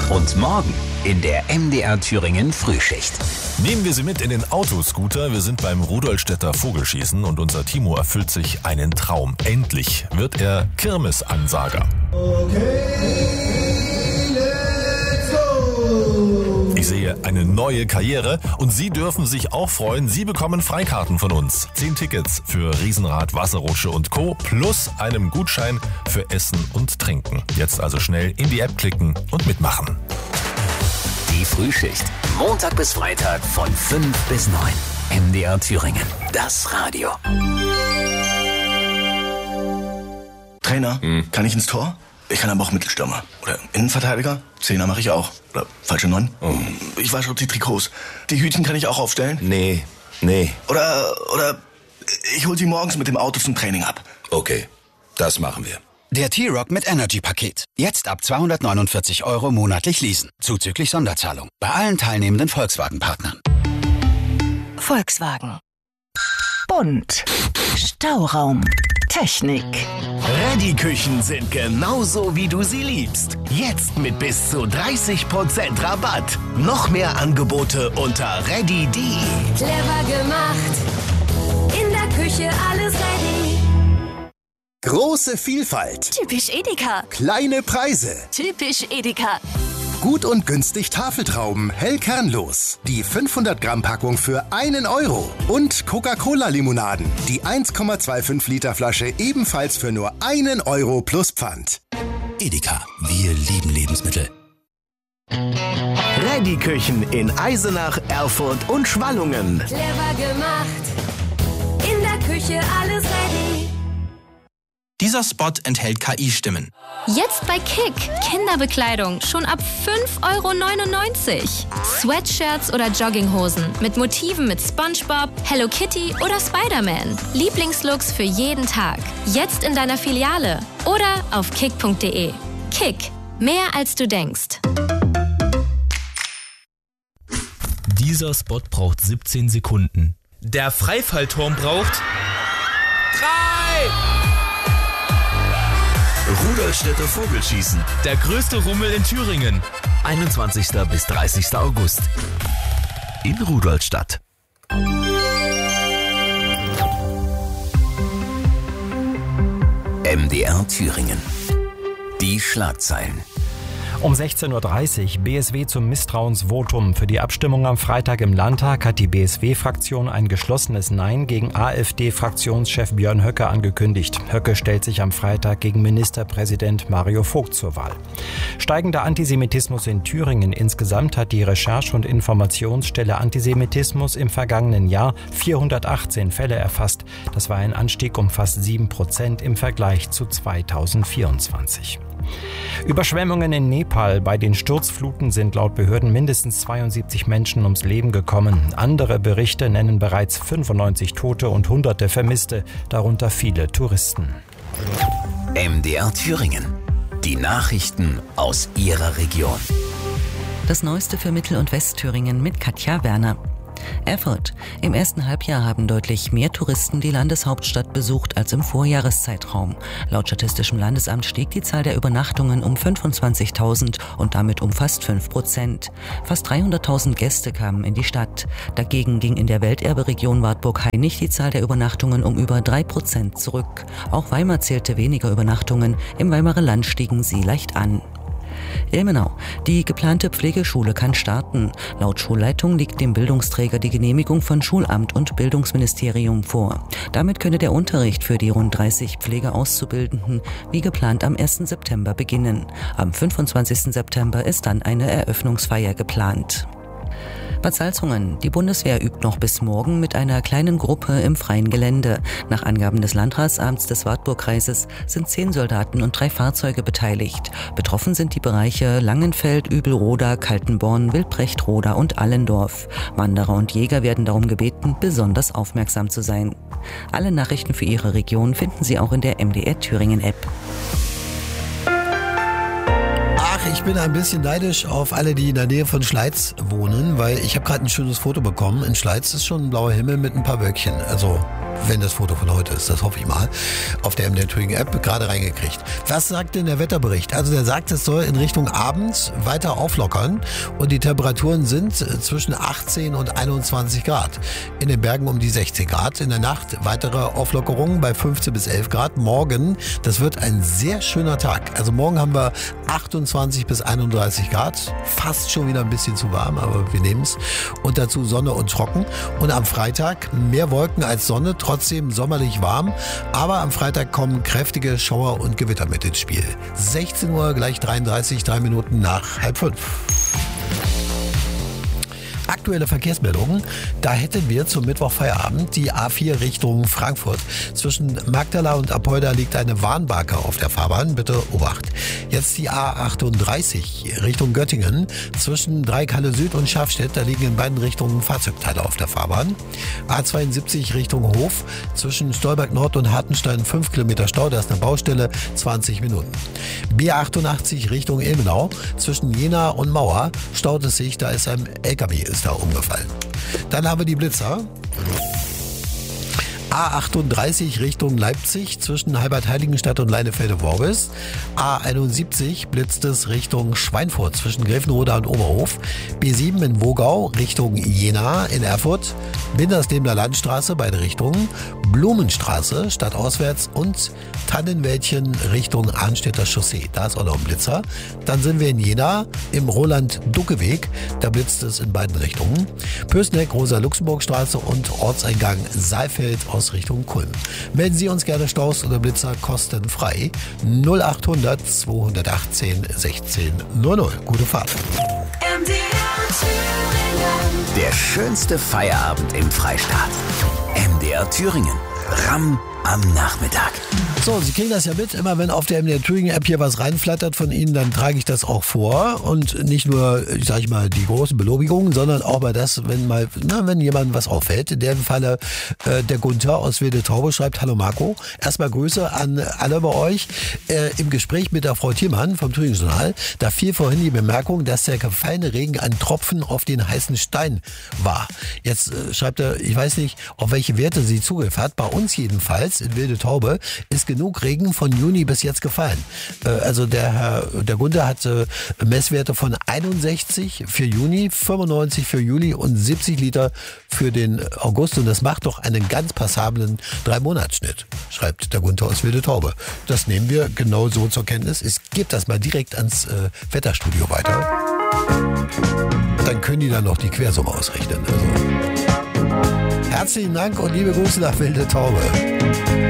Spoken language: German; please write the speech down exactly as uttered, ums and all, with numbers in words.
Und morgen in der M D R Thüringen Frühschicht. Nehmen wir Sie mit in den Autoscooter. Wir sind beim Rudolstädter Vogelschießen und unser Timo erfüllt sich einen Traum. Endlich wird er Kirmesansager. Okay, let's go! Ich sehe eine neue Karriere und Sie dürfen sich auch freuen. Sie bekommen Freikarten von uns. Zehn Tickets für Riesenrad, Wasserrutsche und Co. plus einem Gutschein für Essen und Trinken. Jetzt also schnell in die App klicken und mitmachen. Die Frühschicht. Montag bis Freitag von fünf bis neun. M D R Thüringen. Das Radio. Trainer, hm. kann ich ins Tor? Ich kann aber auch Mittelstürmer. Oder Innenverteidiger? Zehner mache ich auch. Oder falsche Neun? Oh. Ich wasche auch die Trikots. Die Hütchen kann ich auch aufstellen? Nee, nee. Oder, oder ich hol sie morgens mit dem Auto zum Training ab. Okay, das machen wir. Der T-Rock mit Energy-Paket. Jetzt ab zweihundertneunundvierzig Euro monatlich leasen. Zuzüglich Sonderzahlung. Bei allen teilnehmenden Volkswagen-Partnern. Volkswagen. Bunt. Stauraum. Technik. Reddy-Küchen sind genauso, wie du sie liebst. Jetzt mit bis zu dreißig Prozent Rabatt. Noch mehr Angebote unter reddy punkt de. Clever gemacht. In der Küche alles ready. Große Vielfalt. Typisch Edeka. Kleine Preise. Typisch Edeka. Gut und günstig Tafeltrauben, hell kernlos. Die fünfhundert Gramm Packung für einen Euro. Und Coca-Cola-Limonaden. Die eins Komma fünfundzwanzig Liter Flasche ebenfalls für nur einen Euro plus Pfand. Edeka. Wir lieben Lebensmittel. Reddy-Küchen in Eisenach, Erfurt und Schwallungen. Clever gemacht. In der Küche alles ready. Dieser Spot enthält K I-Stimmen. Jetzt bei Kick. Kinderbekleidung schon ab fünf Euro neunundneunzig. Sweatshirts oder Jogginghosen mit Motiven mit SpongeBob, Hello Kitty oder Spider-Man. Lieblingslooks für jeden Tag. Jetzt in deiner Filiale oder auf kick punkt de. Kick. Mehr als du denkst. Dieser Spot braucht siebzehn Sekunden. Der Freifallturm braucht drei! Rudolstädter Vogelschießen. Der größte Rummel in Thüringen. einundzwanzigster bis dreißigster August. In Rudolstadt. M D R Thüringen. Die Schlagzeilen. Um sechzehn Uhr dreißig B S W zum Misstrauensvotum. Für die Abstimmung am Freitag im Landtag hat die B S W-Fraktion ein geschlossenes Nein gegen AfD-Fraktionschef Björn Höcke angekündigt. Höcke stellt sich am Freitag gegen Ministerpräsident Mario Vogt zur Wahl. Steigender Antisemitismus in Thüringen. Insgesamt hat die Recherche- und Informationsstelle Antisemitismus im vergangenen Jahr vierhundertachtzehn Fälle erfasst. Das war ein Anstieg um fast sieben Prozent im Vergleich zu zweitausendvierundzwanzig. Überschwemmungen in Nepal. Bei den Sturzfluten sind laut Behörden mindestens zweiundsiebzig Menschen ums Leben gekommen. Andere Berichte nennen bereits fünfundneunzig Tote und Hunderte Vermisste, darunter viele Touristen. M D R Thüringen. Die Nachrichten aus Ihrer Region. Das Neueste für Mittel- und Westthüringen mit Katja Werner. Erfurt. Im ersten Halbjahr haben deutlich mehr Touristen die Landeshauptstadt besucht als im Vorjahreszeitraum. Laut Statistischem Landesamt stieg die Zahl der Übernachtungen um fünfundzwanzigtausend und damit um fast fünf Prozent. Fast dreihunderttausend Gäste kamen in die Stadt. Dagegen ging in der Welterberegion Wartburg-Hainich die Zahl der Übernachtungen um über drei Prozent zurück. Auch Weimar zählte weniger Übernachtungen. Im Weimarer Land stiegen sie leicht an. Ilmenau. Die geplante Pflegeschule kann starten. Laut Schulleitung liegt dem Bildungsträger die Genehmigung von Schulamt und Bildungsministerium vor. Damit könne der Unterricht für die rund dreißig Pflegeauszubildenden wie geplant am ersten September beginnen. Am fünfundzwanzigsten September ist dann eine Eröffnungsfeier geplant. Bad Salzungen. Die Bundeswehr übt noch bis morgen mit einer kleinen Gruppe im freien Gelände. Nach Angaben des Landratsamts des Wartburgkreises sind zehn Soldaten und drei Fahrzeuge beteiligt. Betroffen sind die Bereiche Langenfeld, Übelroda, Kaltenborn, Wildbrecht-Roda und Allendorf. Wanderer und Jäger werden darum gebeten, besonders aufmerksam zu sein. Alle Nachrichten für Ihre Region finden Sie auch in der M D R Thüringen App. Ich bin ein bisschen neidisch auf alle, die in der Nähe von Schleiz wohnen, weil ich habe gerade ein schönes Foto bekommen. In Schleiz ist schon ein blauer Himmel mit ein paar Wölkchen. Also wenn das Foto von heute ist, das hoffe ich mal, auf der M D R Thüringen App gerade reingekriegt. Was sagt denn der Wetterbericht? Also der sagt, es soll in Richtung Abend weiter auflockern und die Temperaturen sind zwischen achtzehn und einundzwanzig Grad. In den Bergen um die sechzehn Grad. In der Nacht weitere Auflockerungen bei fünfzehn bis elf Grad. Morgen, das wird ein sehr schöner Tag. Also morgen haben wir achtundzwanzig bis einunddreißig Grad. Fast schon wieder ein bisschen zu warm, aber wir nehmen es. Und dazu Sonne und trocken. Und am Freitag mehr Wolken als Sonne, trotzdem sommerlich warm. Aber am Freitag kommen kräftige Schauer und Gewitter mit ins Spiel. sechzehn Uhr gleich dreiunddreißig, drei Minuten nach halb fünf. Aktuelle Verkehrsmeldungen, da hätten wir zum Mittwochfeierabend die A vier Richtung Frankfurt. Zwischen Magdala und Apolda liegt eine Warnbarke auf der Fahrbahn, bitte Obacht. Jetzt die A achtunddreißig Richtung Göttingen. Zwischen Dreikalle Süd und Schafstedt, da liegen in beiden Richtungen Fahrzeugteile auf der Fahrbahn. A zweiundsiebzig Richtung Hof. Zwischen Stolberg Nord und Hartenstein fünf Kilometer Stau, da ist eine Baustelle, zwanzig Minuten. B achtundachtzig Richtung Ilmenau. Zwischen Jena und Mauer staut es sich, da ist ein L K W ist da umgefallen. Dann haben wir die Blitzer. A achtunddreißig Richtung Leipzig zwischen Halbert-Heiligenstadt und Leinefelde-Worris. A einundsiebzig blitzt es Richtung Schweinfurt zwischen Gräfenroda und Oberhof. B sieben in Wogau Richtung Jena in Erfurt. Bindersdemler Landstraße beide Richtungen. Blumenstraße stadtauswärts und Tannenwäldchen Richtung Arnstädter Chaussee. Da ist auch noch ein Blitzer. Dann sind wir in Jena im Roland-Ducke-Weg. Da blitzt es in beiden Richtungen. Pößneck, Rosa-Luxemburg-Straße und Ortseingang Saalfeld aus Richtung Kulm. Melden Sie uns gerne Staus oder Blitzer kostenfrei. null achthundert zweihundertachtzehn sechzehn null null. Gute Fahrt. M D R Thüringen. Der schönste Feierabend im Freistaat. M D R Thüringen. Ramm am Nachmittag. So, Sie kriegen das ja mit, immer wenn auf der M D R Thüringen App hier was reinflattert von Ihnen, dann trage ich das auch vor und nicht nur, sag ich mal, die großen Belobigungen, sondern auch mal das, wenn mal, na, wenn jemandem was auffällt. In dem Falle äh, der Gunther aus Wilde Taube schreibt: Hallo Marco, erstmal Grüße an alle bei euch. Äh, Im Gespräch mit der Frau Thiemann vom Thüringen Journal, da fiel vorhin die Bemerkung, dass der gefallene Regen ein Tropfen auf den heißen Stein war. Jetzt äh, schreibt er, ich weiß nicht, auf welche Werte sie Zugriff hat. Bei uns jedenfalls in Wilde Taube ist genug Regen von Juni bis jetzt gefallen. Äh, also der Herr, der Gunther hatte Messwerte von einundsechzig für Juni, fünfundneunzig für Juli und siebzig Liter für den August. Und das macht doch einen ganz passablen Drei-Monats-Schnitt, schreibt der Gunther aus Wilde Taube. Das nehmen wir genau so zur Kenntnis. Ich gebe das mal direkt ans äh, Wetterstudio weiter. Dann können die dann noch die Quersumme ausrechnen. Also. Herzlichen Dank und liebe Grüße nach Wilde Taube.